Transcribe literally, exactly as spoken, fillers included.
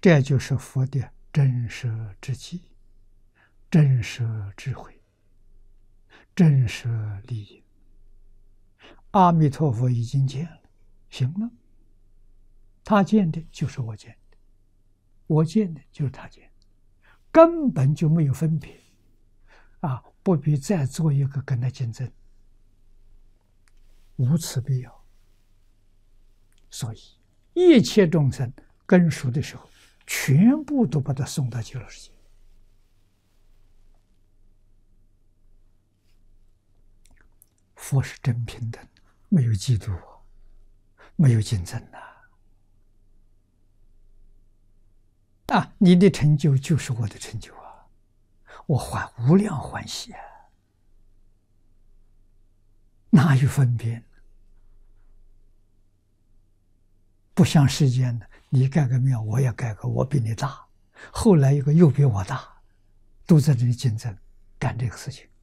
这就是佛的真实之际、真实智慧、真实利益。阿弥陀佛已经见了，行了，他见的就是我见的，我见的就是他见的，根本就没有分别啊！不必再做一个跟他竞争，无此必要。所以一切众生根熟的时候，全部都把他送到极乐世界。佛是真平等，没有嫉妒，没有竞争呐！啊，你的成就就是我的成就啊，我还无量欢喜啊，哪有分别呢？不像世间的，你盖个庙，我也盖个，我比你大，后来一个又比我大，都在这里竞争干这个事情。